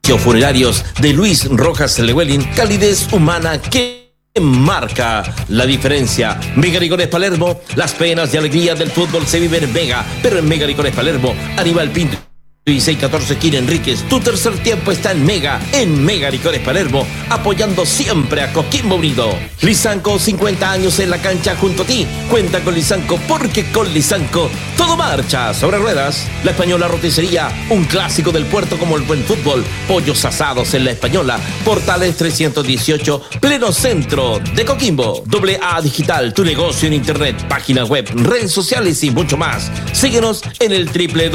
Funerarios de Luis Rojas Lewelyn, calidez humana que marca la diferencia. Mega Licores Palermo, las penas de alegría del fútbol se viven en Mega, pero en Mega Licores Palermo, Aníbal Pinto y 614 Kira Enríquez, tu tercer tiempo está en Mega Licores Palermo, apoyando siempre a Coquimbo Unido. Lisanco, 50 años en la cancha junto a ti. Cuenta con Lisanco, porque con Lisanco todo marcha sobre ruedas. La Española Roticería, un clásico del puerto como el buen fútbol. Pollos asados en La Española. Portales 318, pleno centro de Coquimbo. AA Digital, tu negocio en internet, página web, redes sociales y mucho más. Síguenos en el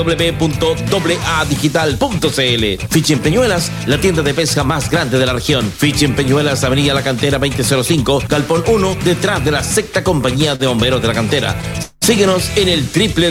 www.aadigital.cl. Fishing Peñuelas, la tienda de pesca más grande de la región. Fishing Peñuelas, Avenida La Cantera 2005, Galpón 1, detrás de la sexta compañía de bomberos de la cantera. Síguenos en el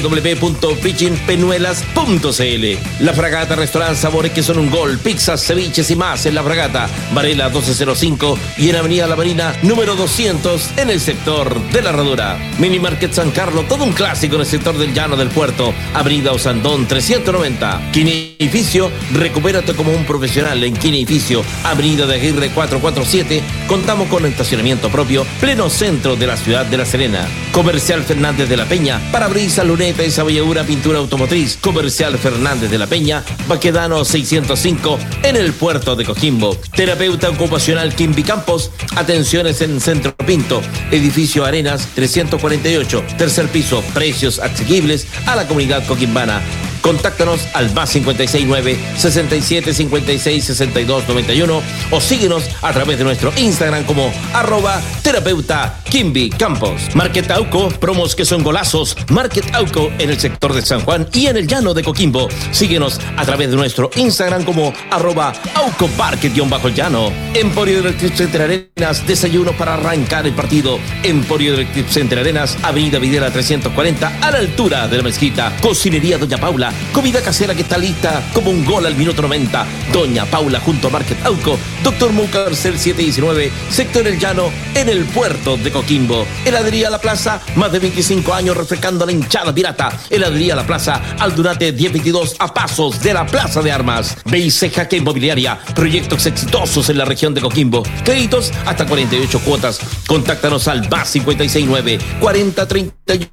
www.fishingpeñuelas.cl. La Fragata Restaurant, sabores que son un gol, pizzas, ceviches y más en La Fragata, Varela 1205 y en Avenida La Marina número 200 en el sector de La Herradura. Mini Market San Carlos, todo un clásico en el sector del Llano del Puerto, Avenida Osandón 390. Quinificio, recupérate como un profesional en Quinificio, Avenida de Aguirre 447. Contamos con estacionamiento propio, pleno centro de la ciudad de La Serena. Comercial Fernández de la Peña, parabrisas, luneta y saballadura, pintura automotriz. Comercial Fernández de la Peña, Baquedano 605 en el puerto de Coquimbo. Terapeuta ocupacional Kimby Campos, atenciones en Centro Pinto, edificio Arenas 348, tercer piso, precios asequibles a la comunidad coquimbana. Contáctanos al más 569 67 56 62 91 o síguenos a través de nuestro Instagram como @terapeuta Kimby Campos. Market Auco, promos que son golazos. Market Auco en el sector de San Juan y en el llano de Coquimbo. Síguenos a través de nuestro Instagram como @AucoParket_llano. Emporio Electric Center Arenas, desayuno para arrancar el partido. Emporio Electric Center Arenas, Avenida Videla 340 a la altura de la mezquita. Cocinería Doña Paula, comida casera que está lista como un gol al minuto 90. Doña Paula junto a Market Auco, Dr. Mucarcel 719, sector El Llano, en el puerto de Coquimbo. Heladería La Plaza, más de 25 años refrescando la hinchada pirata. Heladería La Plaza, Aldunate 1022, a pasos de la Plaza de Armas. BIC Jaque Inmobiliaria, proyectos exitosos en la región de Coquimbo. Créditos hasta 48 cuotas. Contáctanos al más 569 40 31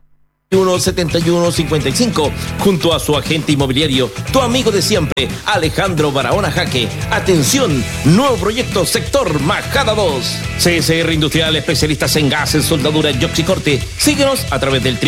7155 junto a su agente inmobiliario, tu amigo de siempre, Alejandro Barahona Jaque. Atención, nuevo proyecto sector Majada 2. CSR Industrial, especialistas en gases, soldadura y oxicorte. Síguenos a través del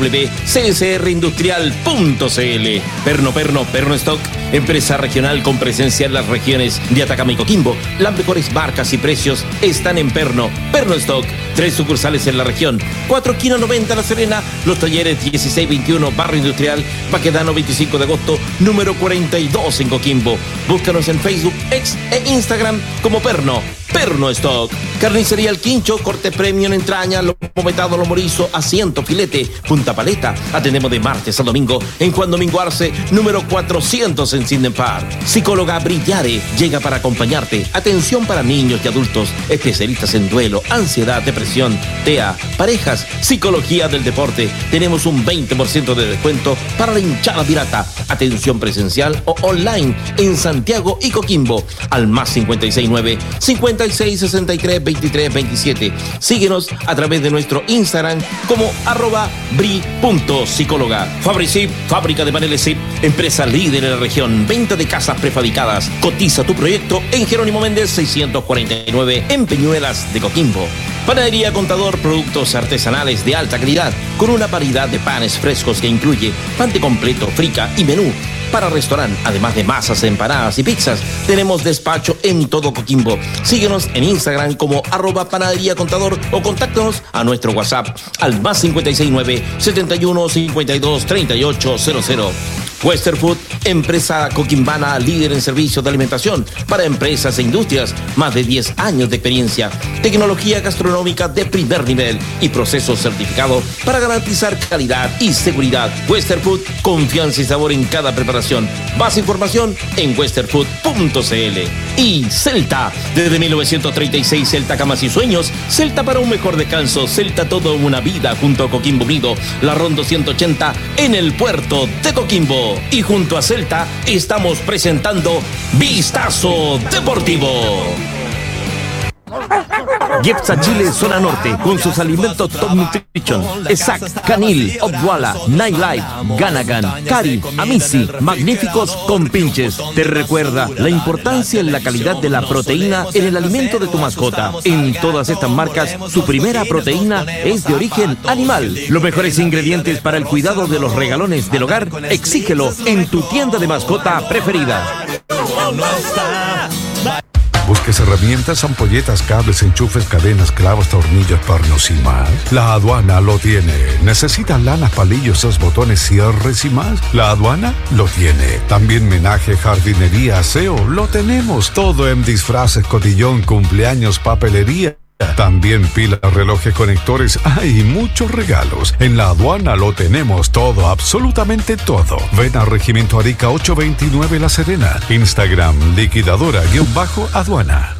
www.csrindustrial.cl. Perno Stock, empresa regional con presencia en las regiones de Atacama y Coquimbo. Las mejores marcas y precios están en Perno Stock. 3 sucursales en la región, 4 Quino 90 La Serena, los talleres 1621 Barrio Industrial, Baquedano 25 de agosto, número 42 en Coquimbo. Búscanos en Facebook, X e Instagram como Perno Stock. Carnicería El Quincho, corte premium, entraña, lomo metado, lomo morizo, asiento, filete, punta paleta. Atendemos de martes a domingo en Juan Domingo Arce, número 400 en Sinden Park. Psicóloga Brillare llega para acompañarte. Atención para niños y adultos, especialistas en duelo, ansiedad, depresión, TEA, parejas, psicología del deporte. Tenemos un 20% de descuento para la hinchada pirata. Atención presencial o online en Santiago y Coquimbo al más 569 56 63 23 27. Síguenos a través de nuestro Instagram como @bri.psicóloga. Fabricip, fábrica de paneles ZIP, empresa líder en la región, venta de casas prefabricadas. Cotiza tu proyecto en Jerónimo Méndez 649 en Peñuelas de Coquimbo. Panadería Contador, productos artesanales de alta calidad, con una variedad de panes frescos que incluye pan de completo, frica y menú. Para restaurante, además de masas, empanadas y pizzas, tenemos despacho en todo Coquimbo. Síguenos en Instagram como @panadería contador o contáctanos a nuestro WhatsApp al más 569 71 52 38 00. Western Food, empresa coquimbana líder en servicios de alimentación para empresas e industrias, más de 10 años de experiencia, tecnología gastronómica de primer nivel y proceso certificado para garantizar calidad y seguridad. Western Food, confianza y sabor en cada preparación. Más información en westernfood.cl. Y Celta, desde 1936, Celta Camas y Sueños, Celta para un mejor descanso, Celta toda una vida junto a Coquimbo Unido, la Ronda 180 en el puerto de Coquimbo. Deportivo. Y junto a Celta estamos presentando Vistazo Deportivo. Jepsa Chile Zona Norte, con sus alimentos Top Nutrition, Exact, Canil, Obwala, Nightlife, Ganagan, Cari, Amici, magníficos compinches. Te recuerda la importancia en la calidad de la proteína en el alimento de tu mascota. En todas estas marcas, su primera proteína es de origen animal. Los mejores ingredientes para el cuidado de los regalones del hogar, exígelo en tu tienda de mascota preferida. Busques herramientas, ampolletas, cables, enchufes, cadenas, clavos, tornillos, pernos y más. La Aduana lo tiene. ¿Necesitas lanas, palillos, botones, cierres y más? La Aduana lo tiene. También menaje, jardinería, aseo. Lo tenemos todo en disfraces, cotillón, cumpleaños, papelería. También pilas, relojes, conectores, hay muchos regalos. En la Aduana lo tenemos todo, absolutamente todo. Ven a Regimiento Arica 829 La Serena. Instagram, liquidadora_aduana.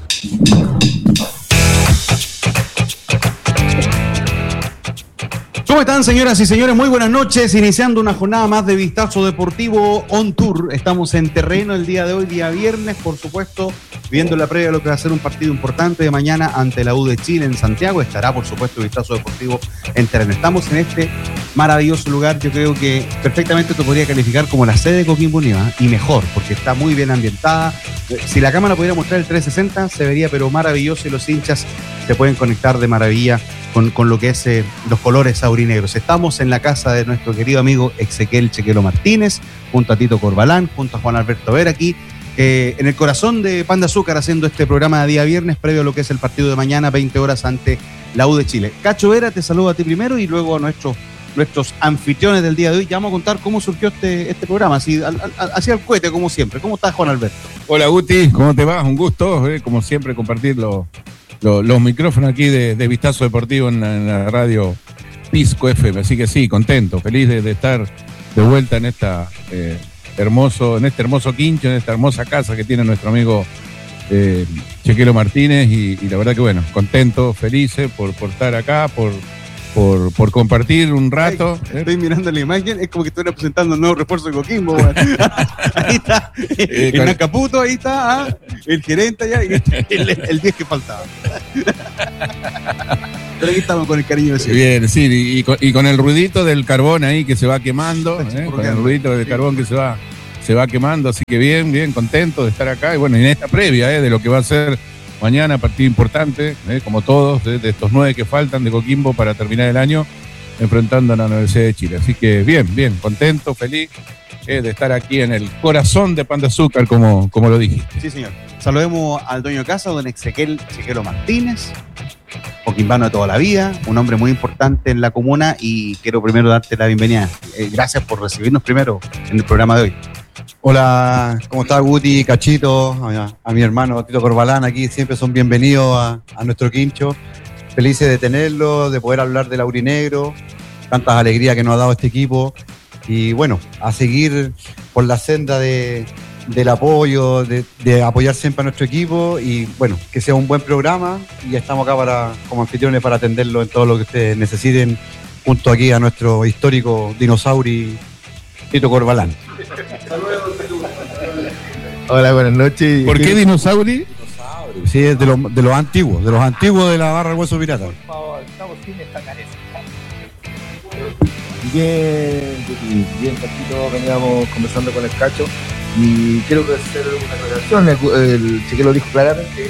¿Cómo están, señoras y señores? Muy buenas noches, iniciando una jornada más de Vistazo Deportivo On Tour. Estamos en terreno el día de hoy, día viernes, por supuesto, viendo la previa de lo que va a ser un partido importante de mañana ante la U de Chile en Santiago. Estará, por supuesto, Vistazo Deportivo en terreno. Estamos en este maravilloso lugar, yo creo que perfectamente te podría calificar como la sede de Coquimbo Unido, y mejor, porque está muy bien ambientada. Si la cámara pudiera mostrar el 360, se vería pero maravilloso, y los hinchas se pueden conectar de maravilla con lo que es los colores aurinegros. Estamos en la casa de nuestro querido amigo Ezequiel Chequelo Martínez, junto a Tito Corbalán, junto a Juan Alberto Vera, aquí en el corazón de Pan de Azúcar, haciendo este programa de día viernes, previo a lo que es el partido de mañana, 20 horas ante la U de Chile. Cacho Vera, te saludo a ti primero y luego a nuestros anfitriones del día de hoy. Ya vamos a contar cómo surgió este programa, así al cohete, como siempre. ¿Cómo estás, Juan Alberto? Hola, Guti, ¿cómo te va? Un gusto, como siempre, compartir los micrófonos aquí de Vistazo Deportivo en la radio Pisco FM. Así que sí, contento, feliz de estar de vuelta en este hermoso quincho, en esta hermosa casa que tiene nuestro amigo Chequelo Martínez, y la verdad que bueno, contento, felices por estar acá, por compartir un rato. Estoy mirando la imagen, es como que estoy presentando un nuevo refuerzo de Coquimbo. Ahí está, en Acaputo, ahí está, el gerente allá, y el 10 que faltaba. Pero aquí estamos con el cariño de siempre. Bien, sí, y con el ruidito del carbón ahí que se va quemando, con el ruidito del carbón que se va quemando, así que bien contento de estar acá, y bueno, en esta previa de lo que va a ser mañana, partido importante, como todos, de estos 9 que faltan de Coquimbo para terminar el año, enfrentando a la Universidad de Chile. Así que bien, contento, feliz de estar aquí en el corazón de Pan de Azúcar, como lo dijiste. Sí, señor. Saludemos al dueño de casa, don Ezequiel Chequelo Martínez, coquimbano de toda la vida, un hombre muy importante en la comuna, y quiero primero darte la bienvenida. Gracias por recibirnos primero en el programa de hoy. Hola, ¿cómo está Guti, Cachito, a mi hermano Tito Corbalán? Aquí siempre son bienvenidos a nuestro quincho. Felices de tenerlo, de poder hablar del aurinegro, tantas alegrías que nos ha dado este equipo, y bueno, a seguir por la senda del apoyo, de apoyar siempre a nuestro equipo, y bueno, que sea un buen programa, y estamos acá como anfitriones para atenderlo en todo lo que ustedes necesiten, junto aquí a nuestro histórico dinosaurio Tito Corbalán. Hola, buenas noches. ¿Por qué dinosaurio? Sí, es de los antiguos, de la barra del Hueso Pirata. Por favor, estamos sin esta careza. Bien, Cachito, veníamos conversando con el Cacho, y quiero hacer una aclaración. El Chequelo dijo claramente,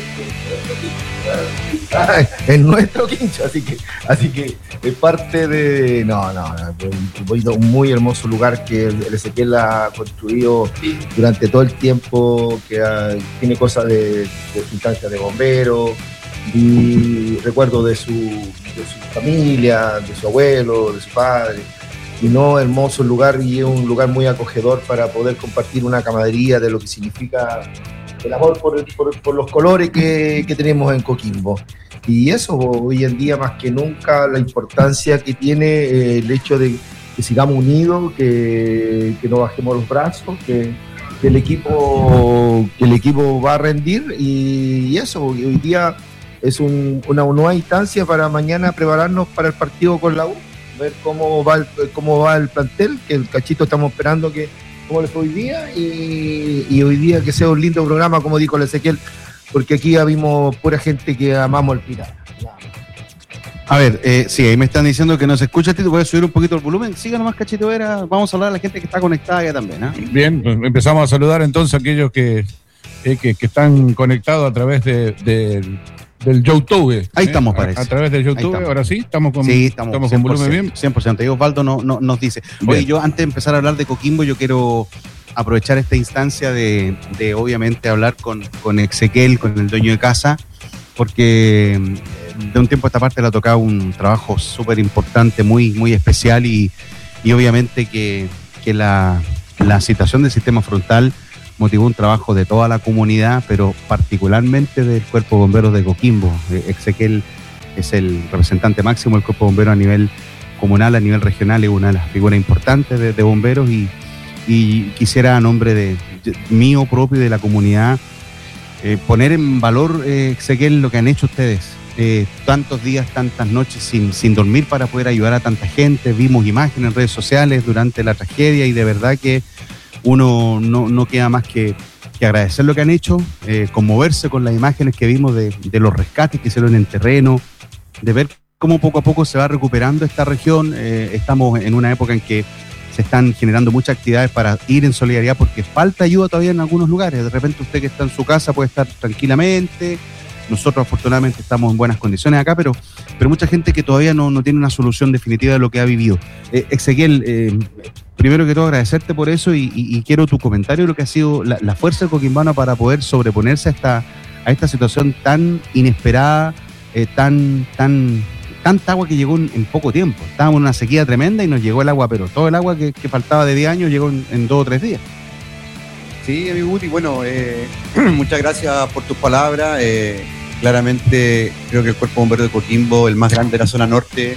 es nuestro quincho, así que es parte de un muy hermoso lugar que el Ezequiel ha construido durante todo el tiempo, que tiene cosas de su instancia de bombero, y recuerdo de su familia, de su abuelo, de su padre. Y hermoso lugar, y es un lugar muy acogedor para poder compartir una camaradería de lo que significa el amor por los colores que tenemos en Coquimbo. Y eso, hoy en día más que nunca, la importancia que tiene el hecho de que sigamos unidos, que no bajemos los brazos, que el equipo va a rendir, y eso, hoy día es una nueva instancia para mañana prepararnos para el partido con la U, ver cómo va el plantel, que el Cachito estamos esperando que cómo le fue hoy día, y hoy día que sea un lindo programa, como dijo el Ezequiel, porque aquí ya vimos pura gente que amamos el Pirata. A ver, sí, ahí me están diciendo que no se escucha, Tito, voy a subir un poquito el volumen. Siga nomás, Cachito Vera, vamos a hablar a la gente que está conectada ya también, ¿eh? Bien, pues empezamos a saludar entonces a aquellos que están conectados a través del YouTube. Ahí estamos, parece. A través del YouTube, ahora sí, estamos con volumen bien. 100%. Y Osvaldo nos dice. Bien. Oye, yo antes de empezar a hablar de Coquimbo, yo quiero aprovechar esta instancia de obviamente hablar con Ezequiel, con el dueño de casa, porque de un tiempo a esta parte le ha tocado un trabajo súper importante, muy, muy especial, y obviamente que la situación del sistema frontal motivó un trabajo de toda la comunidad, pero particularmente del Cuerpo de Bomberos de Coquimbo. Ezequiel es el representante máximo del Cuerpo de Bomberos a nivel comunal, a nivel regional, es una de las figuras importantes de bomberos, y quisiera, a nombre de mío propio y de la comunidad, poner en valor, Ezequiel, lo que han hecho ustedes. Tantos días, tantas noches sin dormir para poder ayudar a tanta gente. Vimos imágenes en redes sociales durante la tragedia, y de verdad que uno no queda más que agradecer lo que han hecho, conmoverse con las imágenes que vimos de los rescates que hicieron en terreno, de ver cómo poco a poco se va recuperando esta región. Estamos en una época en que se están generando muchas actividades para ir en solidaridad, porque falta ayuda todavía en algunos lugares. De repente usted que está en su casa puede estar tranquilamente. Nosotros afortunadamente estamos en buenas condiciones acá, pero mucha gente que todavía no tiene una solución definitiva de lo que ha vivido. Ezequiel, primero que todo agradecerte por eso, y quiero tu comentario de lo que ha sido la fuerza coquimbana para poder sobreponerse a esta situación tan inesperada, tanta agua que llegó en poco tiempo. Estábamos en una sequía tremenda y nos llegó el agua, pero todo el agua que faltaba de 10 años llegó en 2 o 3 días. Sí, amigo Guti, bueno, muchas gracias por tus palabras. Claramente creo que el Cuerpo Bombero de Coquimbo, el más grande de la zona norte,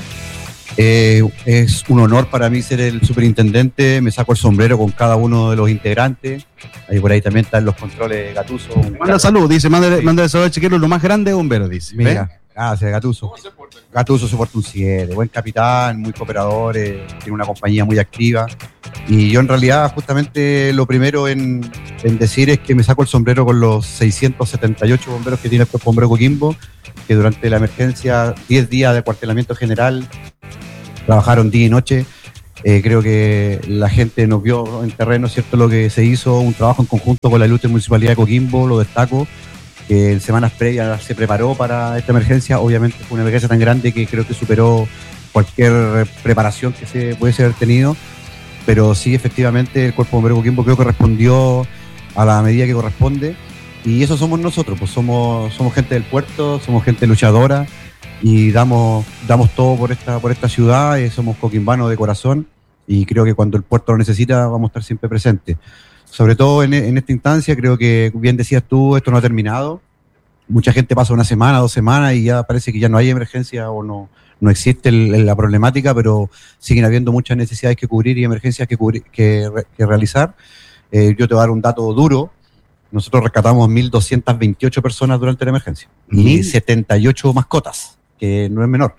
es un honor para mí ser el superintendente. Me saco el sombrero con cada uno de los integrantes. Ahí por ahí también están los controles Gatuso. Manda salud, dice, manda salud a Chiquero, lo más grande de bomberos, dice. Mira, gracias, Gatuso. Gatuso se porta un 7, buen capitán, muy cooperador, tiene una compañía muy activa. Y yo en realidad justamente lo primero en decir es que me saco el sombrero con los 678 bomberos que tiene el Cuerpo Bombero de Coquimbo, que durante la emergencia, 10 días de acuartelamiento general, trabajaron día y noche. Creo que la gente nos vio en terreno, ¿cierto?, lo que se hizo, un trabajo en conjunto con la Ilustre Municipalidad de Coquimbo, lo destaco, que en semanas previas se preparó para esta emergencia. Obviamente fue una emergencia tan grande que creo que superó cualquier preparación que se pudiese haber tenido, pero sí, efectivamente, el Cuerpo Bombero de Coquimbo creo que respondió a la medida que corresponde, y eso somos nosotros, pues somos gente del puerto, somos gente luchadora, y damos todo por esta ciudad. Somos coquimbanos de corazón, y creo que cuando el puerto lo necesita vamos a estar siempre presentes. Sobre todo en esta instancia, creo que, bien decías tú, esto no ha terminado. Mucha gente pasa una semana, 2 semanas y ya parece que ya no hay emergencia o no existe la problemática, pero siguen habiendo muchas necesidades que cubrir y emergencias que realizar. Yo te voy a dar un dato duro. Nosotros rescatamos 1.228 personas durante la emergencia y 78 mascotas, que no es menor.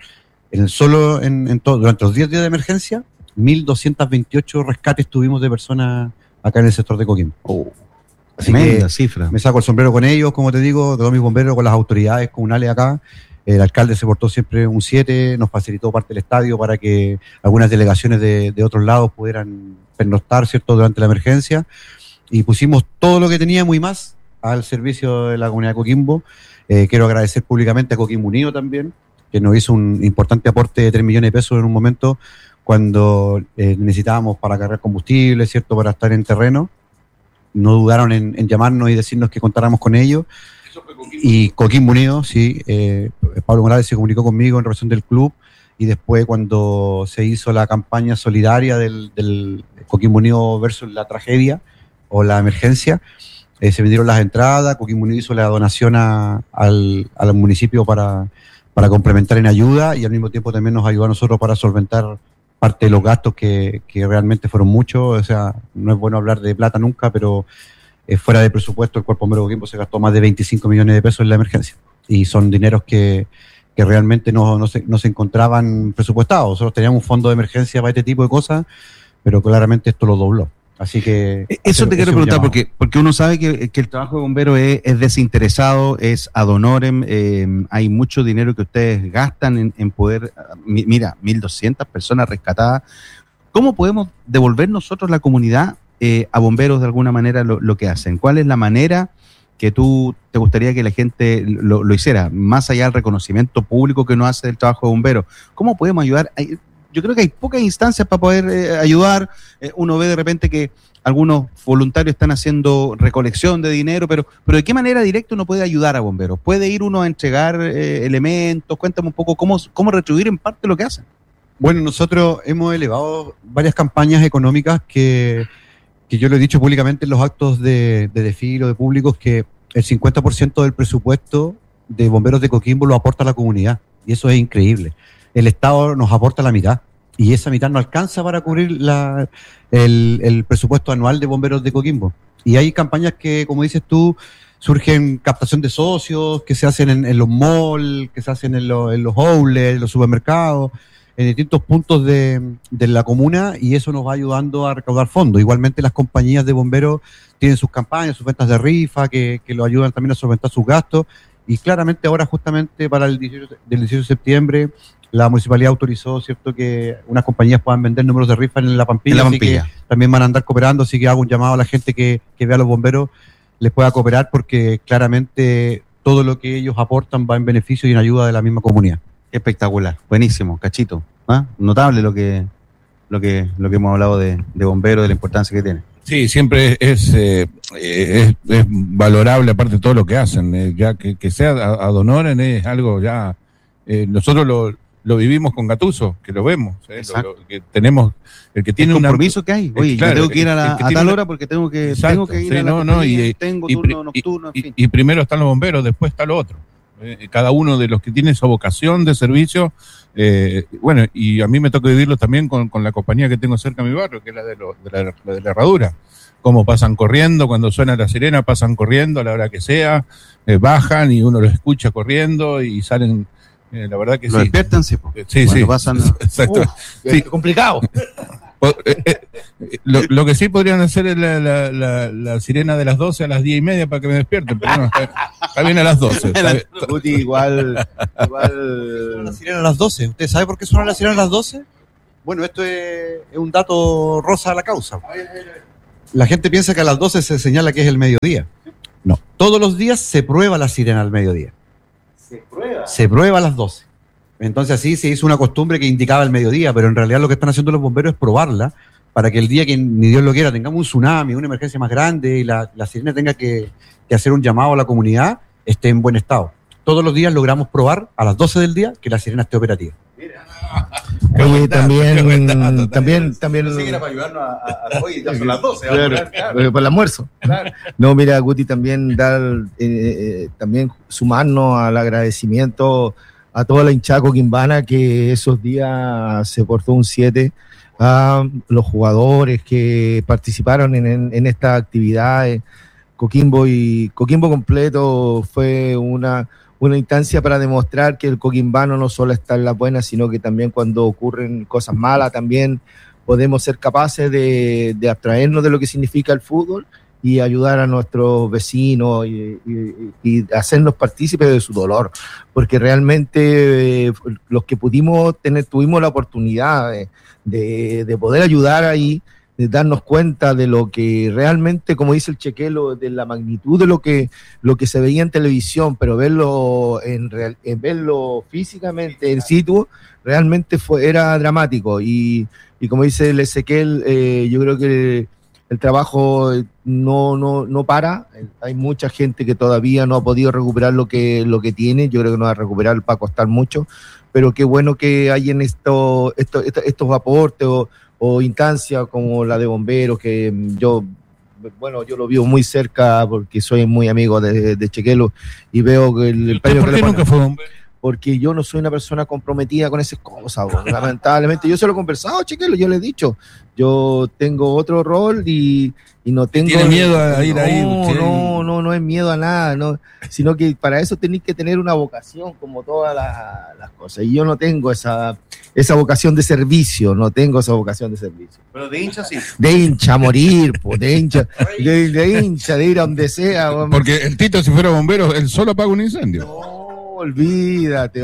Durante los 10 días de emergencia, 1.228 rescates tuvimos de personas acá en el sector de Coquimbo. Así Tremenda que cifra. me saco el sombrero con ellos, como te digo, todos mis bomberos, con las autoridades comunales acá. El alcalde se portó siempre un 7, nos facilitó parte del estadio para que algunas delegaciones de otros lados pudieran pernoctar, ¿cierto?, durante la emergencia. Y pusimos todo lo que teníamos y más al servicio de la comunidad de Coquimbo. Quiero agradecer públicamente a Coquimbo Unido también, que nos hizo un importante aporte de 3 millones de pesos en un momento cuando necesitábamos para cargar combustible, ¿cierto?, para estar en terreno. No dudaron en llamarnos y decirnos que contáramos con ellos. Y Coquimbo Unido, sí, Pablo Morales se comunicó conmigo en relación del club, y después cuando se hizo la campaña solidaria del Coquimbo Unido versus la tragedia o la emergencia, se vendieron las entradas. Coquimbo Unido hizo la donación al municipio para complementar en ayuda, y al mismo tiempo también nos ayudó a nosotros para solventar parte de los gastos que realmente fueron muchos. O sea, no es bueno hablar de plata nunca, pero fuera de presupuesto el Cuerpo Bombero de Coquimbo se gastó más de 25 millones de pesos en la emergencia, y son dineros que realmente no se encontraban presupuestados. Nosotros teníamos un fondo de emergencia para este tipo de cosas, pero claramente esto lo dobló. Así que... Eso te quiero preguntar, porque uno sabe que el trabajo de bomberos es desinteresado, es ad honorem, hay mucho dinero que ustedes gastan en poder... Mira, 1.200 personas rescatadas. ¿Cómo podemos devolver nosotros la comunidad a bomberos de alguna manera lo que hacen? ¿Cuál es la manera que tú te gustaría que la gente lo hiciera, más allá del reconocimiento público que uno hace del trabajo de bomberos? ¿Cómo podemos ayudar? Yo creo que hay pocas instancias para poder ayudar. Uno ve de repente que algunos voluntarios están haciendo recolección de dinero, pero ¿de qué manera directa uno puede ayudar a bomberos? ¿Puede ir uno a entregar elementos? Cuéntame un poco cómo retribuir en parte lo que hacen. Bueno, nosotros hemos elevado varias campañas económicas que yo lo he dicho públicamente en los actos de desfile o de públicos, que el 50% del presupuesto de bomberos de Coquimbo lo aporta la comunidad, y eso es increíble. El Estado nos aporta la mitad, y esa mitad no alcanza para cubrir el presupuesto anual de bomberos de Coquimbo. Y hay campañas que, como dices tú, surgen captación de socios, que se hacen en los malls, que se hacen en los outlets, en los supermercados, en distintos puntos de la comuna, y eso nos va ayudando a recaudar fondos. Igualmente las compañías de bomberos tienen sus campañas, sus ventas de rifa, que lo ayudan también a solventar sus gastos, y claramente ahora justamente para el 18 de septiembre la municipalidad autorizó, ¿cierto?, que unas compañías puedan vender números de rifa en la Pampilla, así que también van a andar cooperando, así que hago un llamado a la gente que vea a los bomberos, les pueda cooperar, porque claramente todo lo que ellos aportan va en beneficio y en ayuda de la misma comunidad. Espectacular, buenísimo, Cachito. Notable lo que hemos hablado de bomberos, de la importancia que tiene. Sí, siempre es valorable, aparte de todo lo que hacen, ya que sea ad honorem es algo ya... nosotros lo vivimos con Gattuso, que lo vemos, lo que tenemos, el que tiene el compromiso que hay. Oye, claro, yo tengo que ir a tal hora porque tengo que ir a la tengo turno nocturno, en fin. Y primero están los bomberos, después está lo otro. Cada uno de los que tiene esa vocación de servicio, bueno, y a mí me toca vivirlo también con la compañía que tengo cerca de mi barrio, que es la de la Herradura. Cómo pasan corriendo, cuando suena la sirena, pasan corriendo a la hora que sea, bajan y uno los escucha corriendo y salen, la verdad que lo sí. Despiertan, sí. Sí. Pasan, exacto. Sí. Complicado. Lo que sí podrían hacer es la sirena de las 12 a las 10:30 para que me despierten, pero no, está bien a las 12. Igual. La sirena a las 12. ¿Usted sabe por qué suena la sirena a las 12? Bueno, esto es un dato rosa a la causa. La gente piensa que a las 12 se señala que es el mediodía. No, todos los días se prueba la sirena al mediodía. Se prueba a las 12. Entonces así se hizo una costumbre que indicaba el mediodía, pero en realidad lo que están haciendo los bomberos es probarla para que el día que ni Dios lo quiera tengamos un tsunami, una emergencia más grande y la sirena tenga que hacer un llamado a la comunidad, esté en buen estado. Todos los días logramos probar a las 12 del día que la sirena esté operativa. Oye, también. Sí, era para ayudarnos hoy ya son las 12. Claro, por el almuerzo. Claro. No, mira, Guti, también también sumarnos al agradecimiento a toda la hinchada coquimbana que esos días se portó un 7, a los jugadores que participaron en esta actividad. Coquimbo completo fue una instancia para demostrar que el coquimbano no solo está en las buenas, sino que también cuando ocurren cosas malas también podemos ser capaces de abstraernos de lo que significa el fútbol y ayudar a nuestros vecinos y hacernos partícipes de su dolor, porque realmente los que tuvimos la oportunidad de poder ayudar ahí, de darnos cuenta de lo que realmente, como dice el Chequelo, de la magnitud de lo que se veía en televisión, pero verlo verlo físicamente in situ, realmente era dramático. Y como dice el Ezequiel, yo creo que el trabajo no para. Hay mucha gente que todavía no ha podido recuperar lo que tiene. Yo creo que no va a recuperar, va a costar mucho, pero qué bueno que hay en estos aportes o instancias como la de bomberos, que yo lo vivo muy cerca porque soy muy amigo de Chequelo y veo que el premio. ¿Por qué nunca fue bombero? porque yo no soy una persona comprometida con esas cosas, lamentablemente. Yo se lo he conversado, Chequelo, yo le he dicho, yo tengo otro rol y no tengo... ¿Tiene miedo a ir ahí? No es miedo a nada, no, sino que para eso tenéis que tener una vocación, como todas las cosas, y yo no tengo esa vocación de servicio, Pero de hincha sí. De hincha a morir, pues, de hincha, de ir a donde sea. Porque el Tito, si fuera bombero, él solo apaga un incendio. No, olvídate.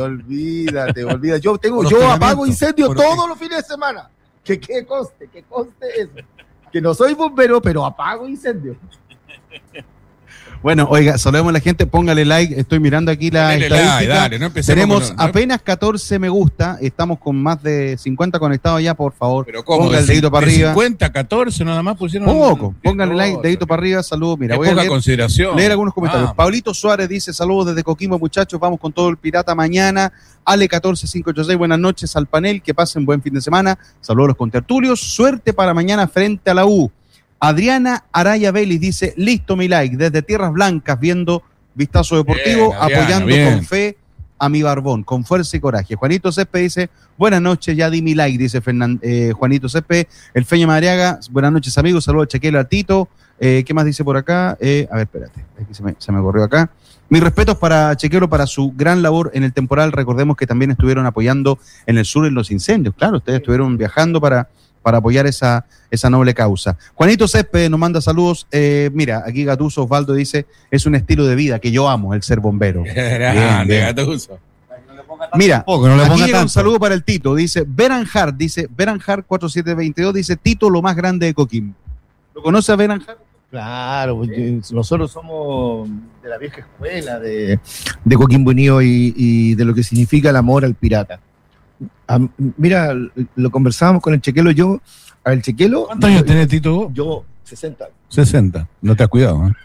Yo apago incendios todos los fines de semana. Que conste eso. Que no soy bombero, pero apago incendios. Bueno, oiga, saludemos a la gente, póngale like, estoy mirando aquí la estadística. Dale, no empecemos Tenemos apenas 14 me gusta, estamos con más de 50 conectados ya, por favor. Pero ¿cómo? Ponga el dedito para arriba. 50, 14 nada más pusieron. Poco, póngale like, dedito para arriba, saludos. Mira, voy poca a consideración. leer algunos comentarios. Pablito Suárez dice, saludos desde Coquimbo, muchachos, vamos con todo el pirata mañana. Ale 14586, buenas noches al panel, que pasen buen fin de semana. Saludos a los contertulios, suerte para mañana frente a la U. Adriana Araya Vélez dice, listo mi like, desde Tierras Blancas, viendo Vistazo Deportivo, bien, Adriana, apoyando bien. con fe a mi Barbón, con fuerza y coraje. Juanito Césped dice, buenas noches, ya di mi like, dice Juanito Césped. El Feña Madriaga, buenas noches amigos, saludos a Chequelo, a Tito. ¿Qué más dice por acá? A ver, espérate, aquí se me corrió acá. Mis respetos para Chequelo, para su gran labor en el temporal. Recordemos que también estuvieron apoyando en el sur en los incendios. Claro, ustedes estuvieron viajando para apoyar esa noble causa. Juanito Césped nos manda saludos. Mira, aquí Gatuso Osvaldo dice, es un estilo de vida que yo amo, el ser bombero. Bien. Gatuso. Mira, no le ponga aquí llega un tanto. saludo para el Tito. Dice, Beranjar 4722, dice, Tito lo más grande de Coquimbo. ¿Lo conoce a Beranjar? Claro, nosotros somos de la vieja escuela de Coquimbo Unido y de lo que significa el amor al pirata. Mira, lo conversábamos con el Chequelo, al Chequelo... ¿Cuántos años tenés, Tito, vos? Yo, 60. 60. No te has cuidado, ¿eh?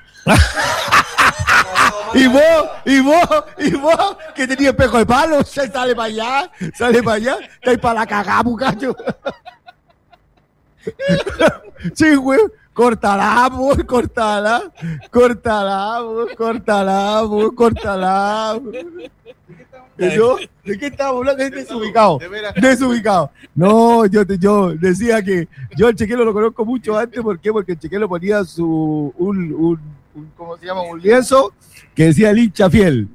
¿Y vos, que tenías espejo de palo? Sale para allá, estáis para la cagada, muchacho. Sí, güey. Córtala. ¿De qué estamos hablando? Es desubicado. No, yo decía que yo el Chequelo lo conozco mucho antes. ¿Por qué? Porque el Chequelo ponía un ¿cómo se llama? Un lienzo que decía el hincha fiel.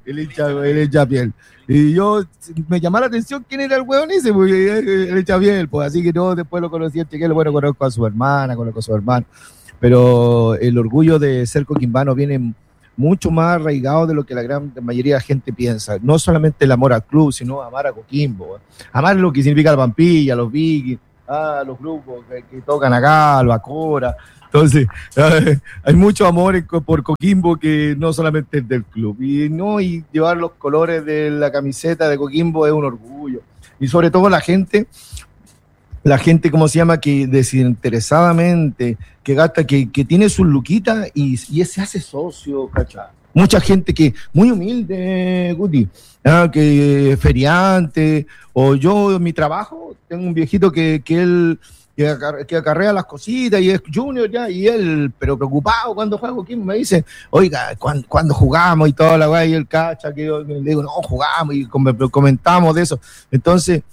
Y yo, me llamaba la atención quién era el hueón ese, porque el hincha fiel. Pues así que no, después lo conocí el Chequelo. Bueno, conozco a su hermana, pero el orgullo de ser coquimbano viene mucho más arraigado de lo que la gran mayoría de la gente piensa. No solamente el amor al club, sino amar a Coquimbo. Amar lo que significa la Pampilla, los Vikings, los grupos que tocan acá, los Acora. Entonces, hay mucho amor por Coquimbo que no solamente es del club. Y llevar los colores de la camiseta de Coquimbo es un orgullo. Y sobre todo la gente, ¿cómo se llama? Que desinteresadamente, que gasta, que tiene sus luquitas y se hace socio, ¿cachai? Mucha gente que, muy humilde, Guti, que feriante, o yo en mi trabajo, tengo un viejito que él que acarrea las cositas y es junior ya, y él, pero preocupado cuando juega Coquimbo, me dice, oiga, cuando jugamos y toda la weá, y él cacha, que yo le digo, no, jugamos y comentamos de eso. Entonces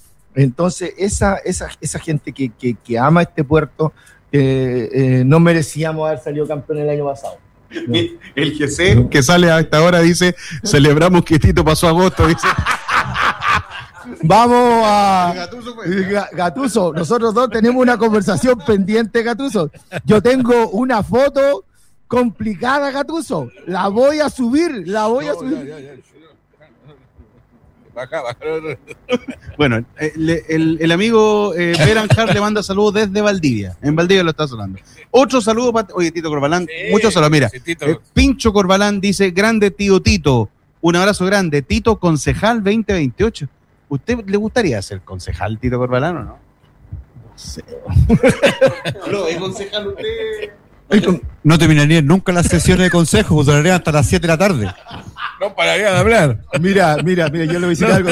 esa gente que ama este puerto, no merecíamos haber salido campeón el año pasado. No. El GC que sale a esta hora dice, celebramos que Tito pasó agosto, dice. Vamos a Gatuso, nosotros dos tenemos una conversación pendiente, Gatuso. Yo tengo una foto complicada, Gatuso. La voy a subir. Ya. Baja. Bueno, el amigo Beranjar le manda saludos desde Valdivia. En Valdivia lo está sonando. Otro saludo para... Oye, Tito Corbalán, muchos saludos. Mira, sí, Pincho Corbalán dice, grande tío Tito. Un abrazo grande. Tito, concejal 2028. ¿Usted le gustaría ser concejal, Tito Corbalán, o no? No sé. ¿No es concejal usted? No terminarían nunca las sesiones de consejo, pues durarían hasta las 7 de la tarde. No pararía de hablar. Mira, yo le voy a decir algo,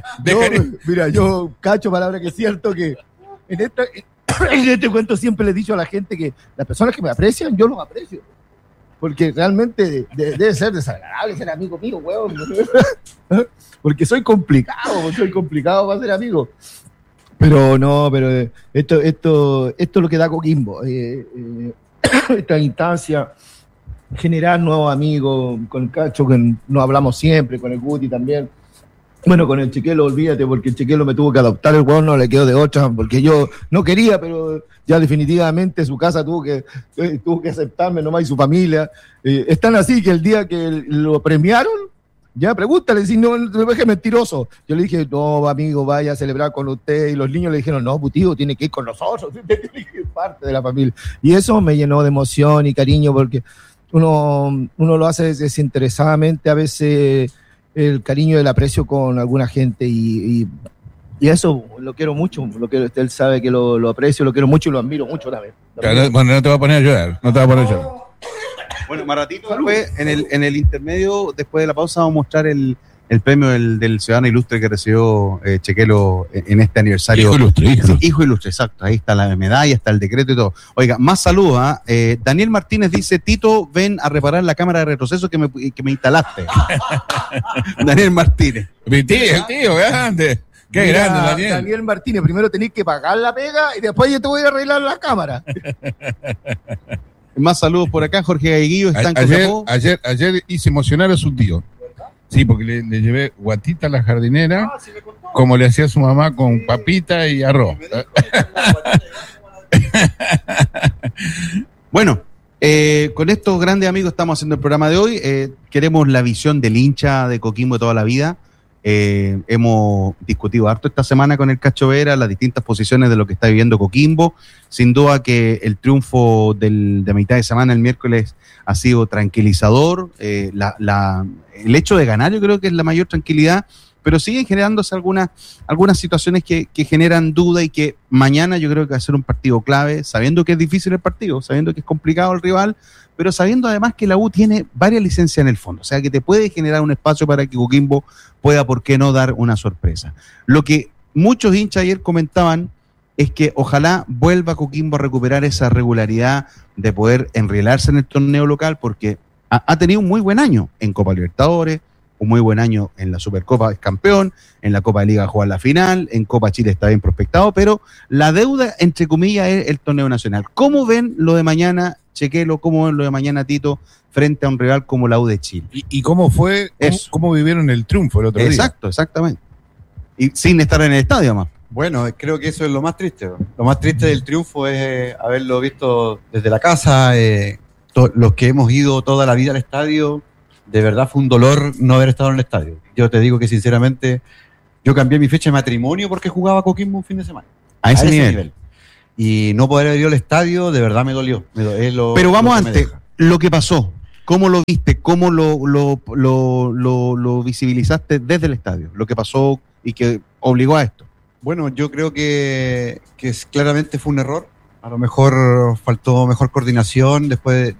yo cacho palabra que es cierto que en este cuento siempre le he dicho a la gente que las personas que me aprecian, yo los aprecio. porque realmente debe ser desagradable ser amigo mío, weón. Porque soy complicado para ser amigo. Pero no, esto es lo que da Coquimbo. Esta instancia, generar nuevos amigos, con el Cacho, que no hablamos siempre, con el Guti también. Bueno, con el Chequelo, olvídate, porque el Chequelo me tuvo que adoptar, el huevón no le quedó de otra, porque yo no quería, pero ya definitivamente su casa tuvo que aceptarme nomás y su familia. Están así que el día que lo premiaron, ya pregúntale si no es mentiroso. Yo le dije, no, amigo, vaya a celebrar con usted. Y los niños le dijeron, no, tío, tiene que ir con nosotros, tiene que ir parte de la familia. Y eso me llenó de emoción y cariño, porque uno lo hace desinteresadamente, a veces el cariño y el aprecio con alguna gente. Y eso lo quiero mucho, él sabe que lo aprecio, lo quiero mucho y lo admiro mucho también. Bueno, no te va a poner a llorar, Bueno, más ratito después, en el intermedio, después de la pausa, vamos a mostrar el premio del ciudadano ilustre que recibió Chequelo en este aniversario. Hijo ilustre, exacto. Ahí está la medalla, está el decreto y todo. Oiga, más saludos. Daniel Martínez dice, Tito, ven a reparar la cámara de retroceso que me instalaste. Daniel Martínez. Mi tío, el tío, grande. Qué Mira, grande, Daniel Martínez, primero tenés que pagar la pega y después yo te voy a arreglar la cámara. Más saludos por acá, Jorge Gaiguillo está en Copiapó. Ayer hice emocionar a su tío. Sí, porque le llevé guatita a la jardinera, como le hacía su mamá con papita y arroz. Bueno, con estos grandes amigos estamos haciendo el programa de hoy. Queremos la visión del hincha de Coquimbo de toda la vida. Hemos discutido harto esta semana con el Cacho Vera las distintas posiciones de lo que está viviendo Coquimbo. Sin duda que el triunfo de mitad de semana, el miércoles, ha sido tranquilizador. El hecho de ganar yo creo que es la mayor tranquilidad, pero siguen generándose algunas situaciones que generan duda y que mañana yo creo que va a ser un partido clave, sabiendo que es difícil el partido, sabiendo que es complicado el rival, pero sabiendo además que la U tiene varias licencias en el fondo, o sea que te puede generar un espacio para que Coquimbo pueda, por qué no, dar una sorpresa. Lo que muchos hinchas ayer comentaban es que ojalá vuelva Coquimbo a recuperar esa regularidad de poder enrielarse en el torneo local, porque ha tenido un muy buen año en Copa Libertadores, un muy buen año en la Supercopa, es campeón, en la Copa de Liga juega la final, en Copa Chile está bien prospectado, pero la deuda, entre comillas, es el torneo nacional. ¿Cómo ven lo de mañana, Chequelo? ¿Cómo ven lo de mañana, Tito, frente a un rival como la U de Chile? ¿Y cómo fue, cómo vivieron el triunfo el otro día? Exacto, exactamente. Y sin estar en el estadio, más. Bueno, creo que eso es lo más triste. Lo más triste del triunfo es haberlo visto desde la casa. Los que hemos ido toda la vida al estadio, de verdad fue un dolor no haber estado en el estadio. Yo te digo que sinceramente, yo cambié mi fecha de matrimonio porque jugaba Coquimbo un fin de semana. A ese nivel. Y no poder haber ido al estadio, de verdad me dolió. Pero vamos antes, lo que pasó, ¿cómo lo viste? ¿Cómo lo visibilizaste desde el estadio? Lo que pasó y que obligó a esto. Bueno, yo creo que claramente fue un error. A lo mejor faltó mejor coordinación después